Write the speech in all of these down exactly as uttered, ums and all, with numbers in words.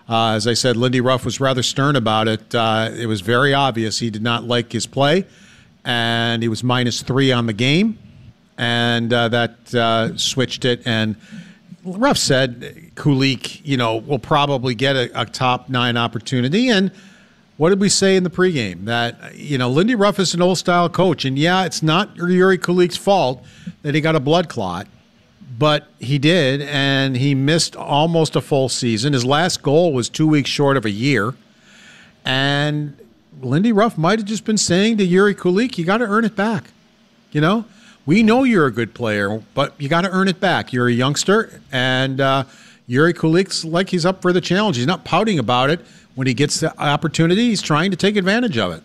Uh, as I said, Lindy Ruff was rather stern about it. Uh, it was very obvious he did not like his play, and he was minus three on the game, and uh, that uh, switched it. And Ruff said Kulich, you know, will probably get a, a top nine opportunity. And what did we say in the pregame? That, you know, Lindy Ruff is an old-style coach, and yeah, it's not Yuri Kulich's fault that he got a blood clot. But he did, and he missed almost a full season. His last goal was two weeks short of a year. And Lindy Ruff might have just been saying to Yuri Kulich, you got to earn it back. You know, we know you're a good player, but you got to earn it back. You're a youngster, and uh, Yuri Kulich's like he's up for the challenge. He's not pouting about it. When he gets the opportunity, he's trying to take advantage of it.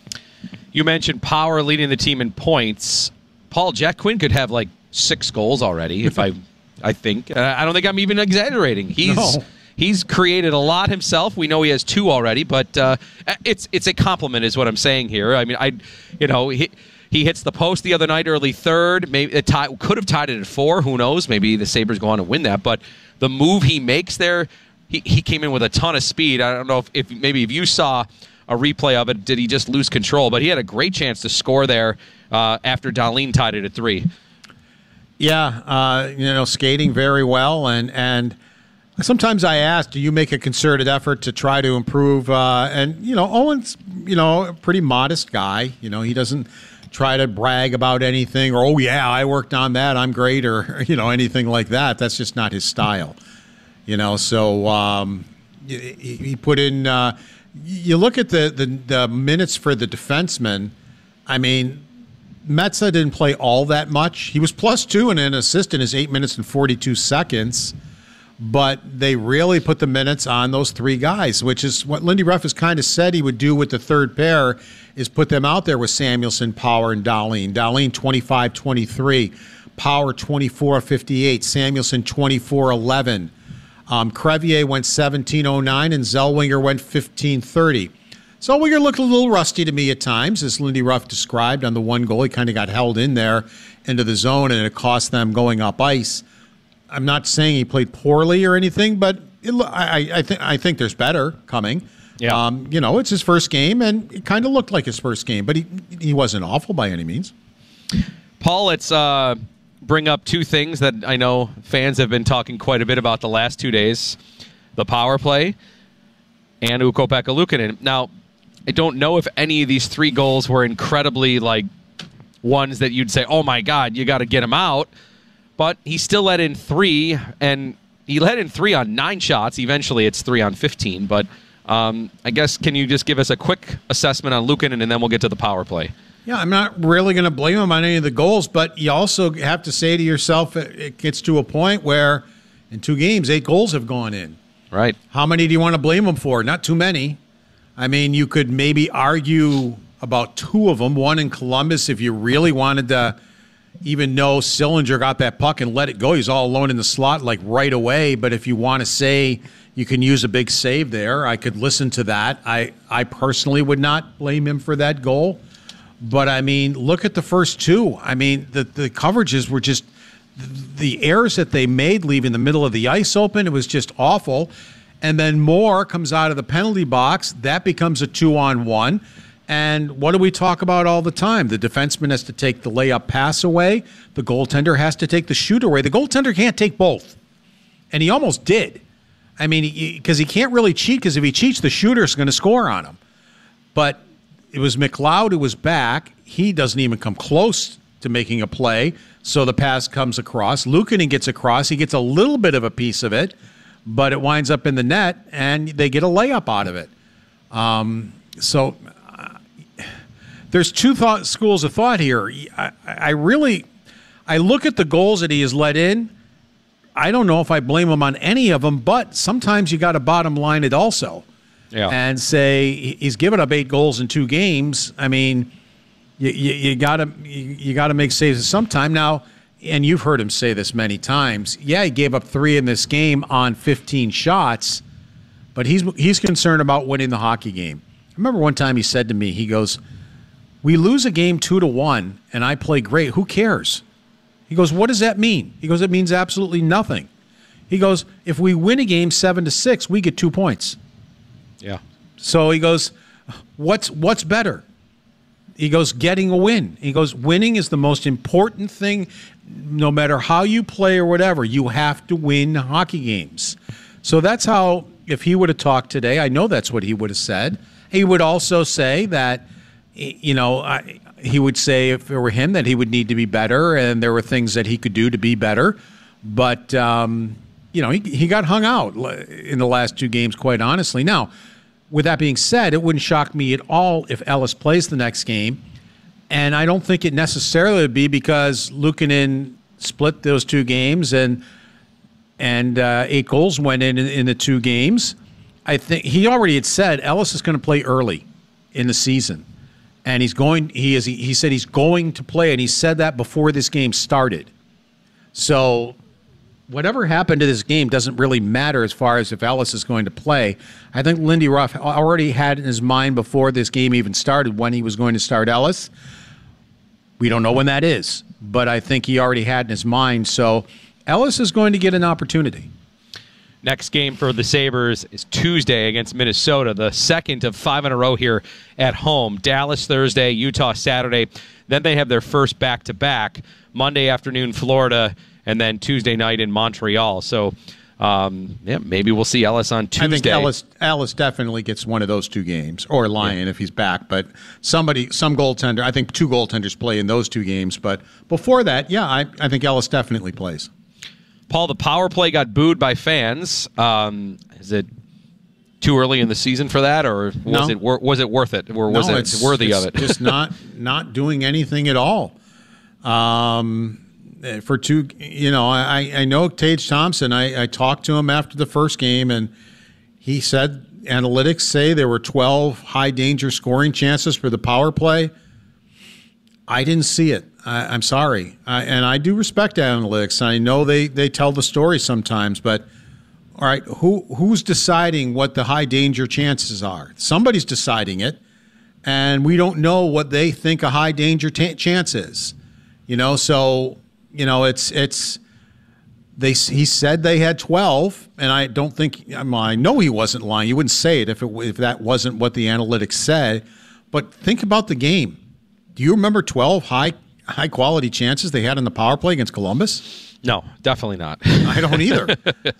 You mentioned Power leading the team in points. Paul, Jack Quinn could have like six goals already, if I I think. Uh, I don't think I'm even exaggerating. He's No. he's created a lot himself. We know he has two already, but uh, it's it's a compliment is what I'm saying here. I mean, I you know, he he hits the post the other night early third. Maybe it tie, could have tied it at four. Who knows? Maybe the Sabres go on to win that. But the move he makes there, he, he came in with a ton of speed. I don't know if, if maybe if you saw a replay of it, did he just lose control? But he had a great chance to score there uh, after Dahlin tied it at three. Yeah, uh, you know, skating very well, and and sometimes I ask, do you make a concerted effort to try to improve? Uh, and you know, Owen's you know a pretty modest guy. You know, he doesn't try to brag about anything or oh yeah, I worked on that, I'm great, or you know anything like that. That's just not his style. You know, so um, he, he put in. Uh, you look at the, the the minutes for the defenseman. I mean, Metsä didn't play all that much. He was plus two and an assist in his eight minutes and forty-two seconds, but they really put the minutes on those three guys, which is what Lindy Ruff has kind of said he would do with the third pair, is put them out there with Samuelsson, Power, and Dahlin. Dahlin twenty-five twenty-three, Power twenty-four fifty-eight, Samuelsson twenty-four eleven. Um, Crevier went seventeen oh nine, and Zellweger went fifteen thirty. Zellweger looked a little rusty to me at times, as Lindy Ruff described on the one goal. He kind of got held in there into the zone, and it cost them going up ice. I'm not saying he played poorly or anything, but it, I, I, think, I think there's better coming. Yeah. Um, you know, it's his first game, and it kind of looked like his first game, but he, he wasn't awful by any means. Paul, let's uh, bring up two things that I know fans have been talking quite a bit about the last two days. The power play and Ukko-Pekka Luukkonen. Now, I don't know if any of these three goals were incredibly, like, ones that you'd say, oh, my God, you got to get him out. But he still let in three, and he let in three on nine shots. Eventually, it's three on fifteen. But um, I guess, can you just give us a quick assessment on Luukkonen, and then we'll get to the power play? Yeah, I'm not really going to blame him on any of the goals, but you also have to say to yourself, it gets to a point where in two games, eight goals have gone in. Right. How many do you want to blame him for? Not too many. I mean, you could maybe argue about two of them, one in Columbus, if you really wanted to even know Sillinger got that puck and let it go. He's all alone in the slot, like right away. But if you want to say you can use a big save there, I could listen to that. I, I personally would not blame him for that goal. But, I mean, look at the first two. I mean, the, the coverages were just the errors that they made leaving the middle of the ice open. It was just awful. And then Moore comes out of the penalty box. That becomes a two-on-one. And what do we talk about all the time? The defenseman has to take the layup pass away. The goaltender has to take the shoot away. The goaltender can't take both. And he almost did. I mean, because he, he can't really cheat, because if he cheats, the shooter's going to score on him. But it was McLeod who was back. He doesn't even come close to making a play. So the pass comes across. Luukkonen gets across. He gets a little bit of a piece of it, but it winds up in the net, and they get a layup out of it. Um, so uh, there's two thought, schools of thought here. I, I really, I look at the goals that he has let in. I don't know if I blame him on any of them, but sometimes you got to bottom line it also. Yeah. And say he's given up eight goals in two games. I mean, you, you, you gotta you, you gotta make saves sometime now. And you've heard him say this many times. Yeah, he gave up three in this game on fifteen shots, but he's he's concerned about winning the hockey game. I remember one time he said to me, he goes, "We lose a game two to one, and I play great. Who cares?" He goes, "What does that mean?" He goes, "It means absolutely nothing. He goes, if we win a game seven to six, we get two points. Yeah. So he goes, what's what's better? He goes, getting a win. He goes, winning is the most important thing. No matter how you play or whatever, you have to win hockey games. So that's how, if he would have talked today, I know that's what he would have said. He would also say that, you know, I, he would say if it were him that he would need to be better and there were things that he could do to be better. But, um, you know, he, he got hung out in the last two games, quite honestly. Now, with that being said, it wouldn't shock me at all if Ellis plays the next game. And I don't think it necessarily would be because Luukkonen split those two games and and uh, eight goals went in, in in the two games. I think he already had said Ellis is going to play early in the season, and he's going. He is. He said he's going to play, and he said that before this game started. So whatever happened to this game doesn't really matter as far as if Ellis is going to play. I think Lindy Ruff already had in his mind before this game even started when he was going to start Ellis. We don't know when that is, but I think he already had in his mind. So Ellis is going to get an opportunity. Next game for the Sabres is Tuesday against Minnesota, the second of five in a row here at home. Dallas Thursday, Utah Saturday. Then they have their first back-to-back, Monday afternoon Florida, and then Tuesday night in Montreal. So, um, yeah, maybe we'll see Ellis on Tuesday. I think Ellis, Ellis definitely gets one of those two games, or Lyon yeah. if he's back. But somebody, some goaltender, I think two goaltenders play in those two games. But before that, yeah, I, I think Ellis definitely plays. Paul, the power play got booed by fans. Um, is it too early in the season for that, or was no. it was it worth it, or was no, it it's, worthy it's of it? Just not not doing anything at all. Um, for two, you know, I I know Tage Thompson. I, I talked to him after the first game, and he said analytics say there were twelve high danger scoring chances for the power play. I didn't see it. I, I'm sorry. I, and I do respect analytics. I know they, they tell the story sometimes, but all right, who who's deciding what the high danger chances are? Somebody's deciding it, and we don't know what they think a high danger t- chance is. You know, so, you know, it's it's they he said they had twelve, and I don't think I, mean, I know he wasn't lying. You wouldn't say it if it if that wasn't what the analytics said. But think about the game. Do you remember twelve high high quality chances they had in the power play against Columbus? No, definitely not. I don't either.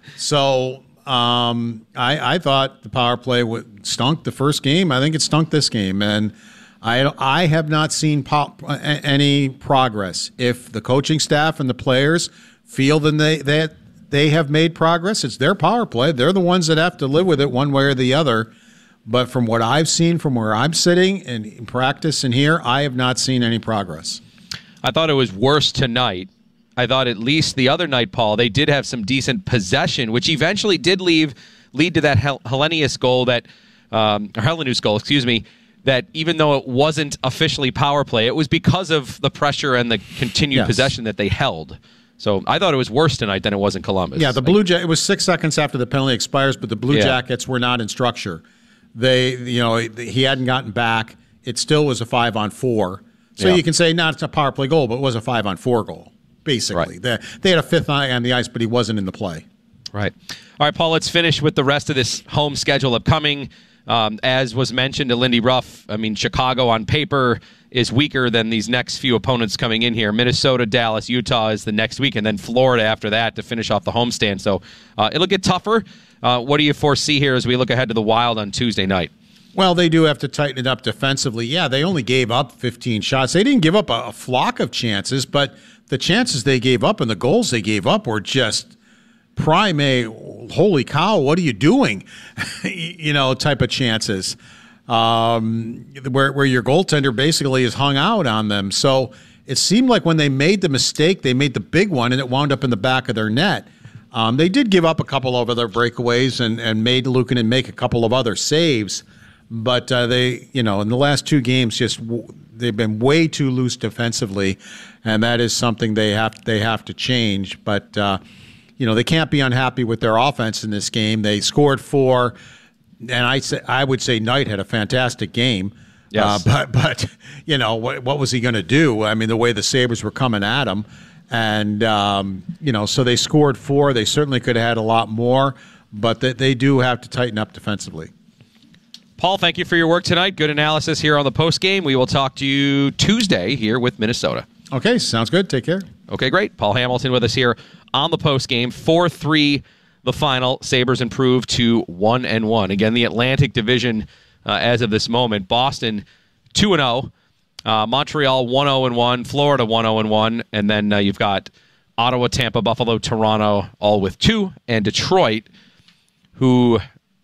So um, I, I thought the power play would stunk the first game. I think it stunk this game, and I I have not seen pop, any progress. If the coaching staff and the players feel that they that they have made progress, it's their power play. They're the ones that have to live with it one way or the other. But from what I've seen, from where I'm sitting and in practice and here, I have not seen any progress. I thought it was worse tonight. I thought at least the other night, Paul, they did have some decent possession, which eventually did leave, lead to that Hel- Hellenius goal that, um, or Helenius goal, excuse me, that even though it wasn't officially power play, it was because of the pressure and the continued yes. possession that they held. So I thought it was worse tonight than it was in Columbus. Yeah, the Blue ja- it was six seconds after the penalty expires, but the Blue yeah. Jackets were not in structure. They, you know, he hadn't gotten back. It still was a five on four. So yeah. you can say, not it's a power play goal, but it was a five on four goal, basically. Right. They, they had a fifth eye on the ice, but he wasn't in the play. Right. All right, Paul, let's finish with the rest of this home schedule upcoming. Um, as was mentioned to Lindy Ruff, I mean, Chicago on paper is weaker than these next few opponents coming in here. Minnesota, Dallas, Utah is the next week, and then Florida after that to finish off the homestand. So uh, it'll get tougher. Uh, what do you foresee here as we look ahead to the Wild on Tuesday night? Well, they do have to tighten it up defensively. Yeah, they only gave up fifteen shots. They didn't give up a, a flock of chances, but the chances they gave up and the goals they gave up were just prime A, holy cow, what are you doing? you know, type of chances um, where, where your goaltender basically is hung out on them. So it seemed like when they made the mistake, they made the big one, and it wound up in the back of their net. Um, they did give up a couple of other breakaways and, and made Luukkonen make a couple of other saves. But uh, they, you know, in the last two games, just w- they've been way too loose defensively, and that is something they have they have to change. But uh, you know, they can't be unhappy with their offense in this game. They scored four, and I say I would say Knight had a fantastic game. Yes. Uh, but but you know what what was he going to do? I mean, the way the Sabres were coming at him. And, um, you know, so they scored four. They certainly could have had a lot more, but they, they do have to tighten up defensively. Paul, thank you for your work tonight. Good analysis here on the post game. We will talk to you Tuesday here with Minnesota. Okay, sounds good. Take care. Okay, great. Paul Hamilton with us here on the post game. four three the final. Sabres improved to one and one. Again, the Atlantic Division uh, as of this moment. Boston two and oh. Uh, Montreal one oh and one. Florida one oh and one. And then uh, you've got Ottawa, Tampa, Buffalo, Toronto all with two. And Detroit, who...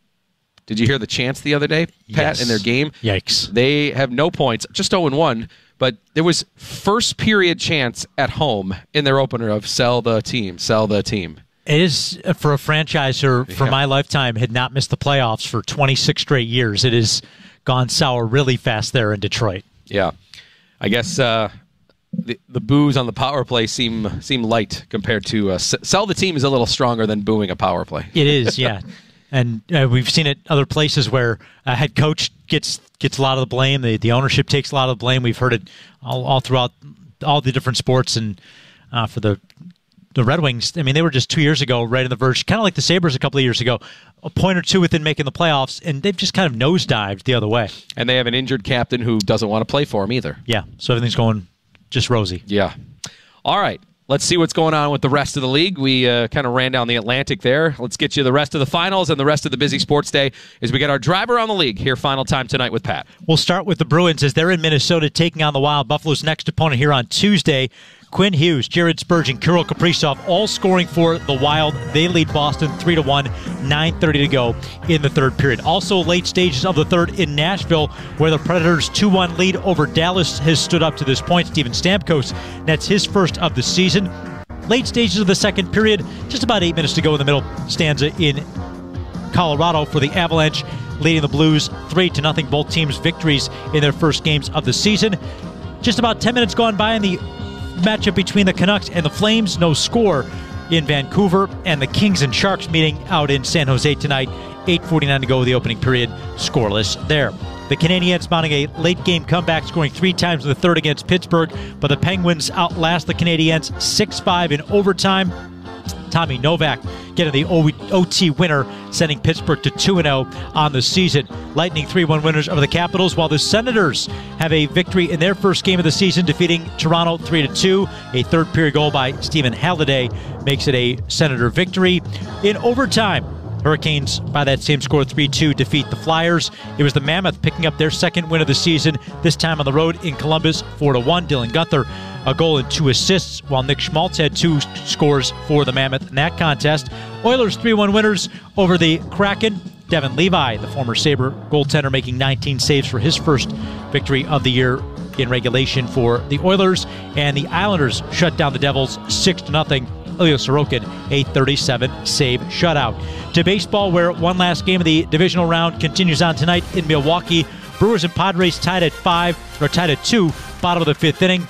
Did you hear the chants the other day, Pat, yes. in their game? Yikes. They have no points, just oh and one, but there was first period chants at home in their opener of sell the team, sell the team. It is, uh, for a franchise who, for Yeah. my lifetime, had not missed the playoffs for twenty-six straight years. It has gone sour really fast there in Detroit. Yeah. I guess uh, the, the boos on the power play seem seem light compared to uh, s- sell the team is a little stronger than booing a power play. It is, yeah. And uh, we've seen it other places where a head coach gets gets a lot of the blame. The the ownership takes a lot of the blame. We've heard it all, all throughout all the different sports. And uh, for the the Red Wings, I mean, they were just two years ago right on the verge, kind of like the Sabres a couple of years ago, a point or two within making the playoffs, and they've just kind of nosedived the other way. And they have an injured captain who doesn't want to play for him either. Yeah, so everything's going just rosy. Yeah. All right. Let's see what's going on with the rest of the league. We uh, kind of ran down the Atlantic there. Let's get you the rest of the finals and the rest of the busy sports day as we get our driver on the league here final time tonight with Pat. We'll start with the Bruins as they're in Minnesota taking on the Wild. Buffalo's next opponent here on Tuesday. Quinn Hughes, Jared Spurgeon, Kirill Kaprizov all scoring for the Wild. They lead Boston three to one, nine thirty to go in the third period. Also late stages of the third in Nashville, where the Predators' two one lead over Dallas has stood up to this point. Steven Stamkos nets his first of the season. Late stages of the second period, just about eight minutes to go in the middle stanza in Colorado for the Avalanche, leading the Blues three to nothing. Both teams' victories in their first games of the season. Just about ten minutes gone by in the matchup between the Canucks and the Flames. No score in Vancouver. And the Kings and Sharks meeting out in San Jose tonight. eight forty-nine to go with the opening period. Scoreless there. The Canadiens mounting a late-game comeback, scoring three times in the third against Pittsburgh, but the Penguins outlast the Canadiens six five in overtime. Tommy Novak getting the O T winner, sending Pittsburgh to two and oh on the season. Lightning three one winners over the Capitals, while the Senators have a victory in their first game of the season, defeating Toronto three to two. A third-period goal by Stephen Halliday makes it a Senator victory. In overtime, Hurricanes, by that same score, three two, defeat the Flyers. It was the Mammoth picking up their second win of the season, this time on the road in Columbus, four to one. Dylan Gunther, a goal and two assists, while Nick Schmaltz had two scores for the Mammoth in that contest. Oilers three one winners over the Kraken. Devin Levi, the former Sabre goaltender, making nineteen saves for his first victory of the year in regulation for the Oilers. And the Islanders shut down the Devils six to nothing. Ilya Sorokin, a thirty-seven save shutout. To baseball, where one last game of the divisional round continues on tonight in Milwaukee. Brewers and Padres tied at five, or tied at two, bottom of the fifth inning.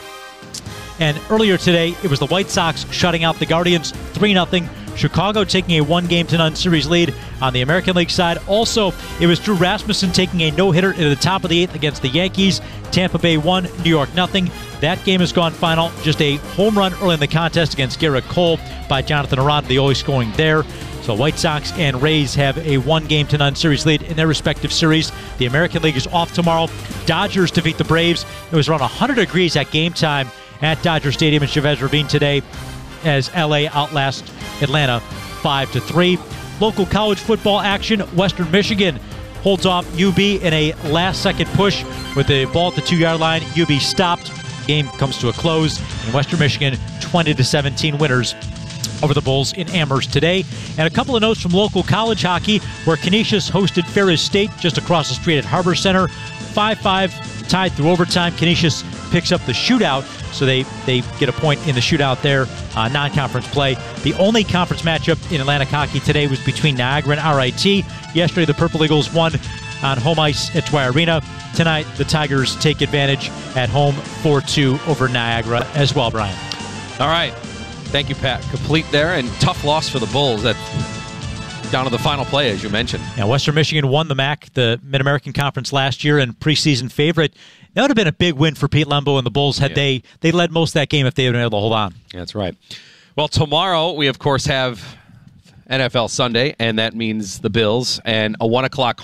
And earlier today, it was the White Sox shutting out the Guardians three nothing. Chicago taking a one-game to none series lead on the American League side. Also, it was Drew Rasmussen taking a no-hitter into the top of the eighth against the Yankees. Tampa Bay one, New York nothing. That game has gone final. Just a home run early in the contest against Garrett Cole by Jonathan Aranda, the only scoring there. So White Sox and Rays have a one-game to none series lead in their respective series. The American League is off tomorrow. Dodgers defeat the Braves. It was around one hundred degrees at game time at Dodger Stadium in Chavez Ravine today as L A outlasts Atlanta five to three. Local college football action. Western Michigan holds off U B in a last-second push with the ball at the two-yard line. U B stopped. Game comes to a close. And Western Michigan twenty to seventeen winners over the Bulls in Amherst today. And a couple of notes from local college hockey, where Canisius hosted Ferris State just across the street at Harbor Center. five five tied through overtime. Canisius picks up the shootout, so they, they get a point in the shootout there, uh, non-conference play. The only conference matchup in Atlantic hockey today was between Niagara and R I T. Yesterday, the Purple Eagles won on home ice at Dwyer Arena. Tonight, the Tigers take advantage at home four two over Niagara as well, Brian. All right. Thank you, Pat. Complete there, and tough loss for the Bulls. That down to the final play, as you mentioned. Now, Western Michigan won the M A C, the Mid-American Conference, last year, and preseason favorite. That would have been a big win for Pete Lembo and the Bulls had yeah. they they led most of that game if they had been able to hold on. That's right. Well, tomorrow we, of course, have N F L Sunday, and that means the Bills, and a one o'clock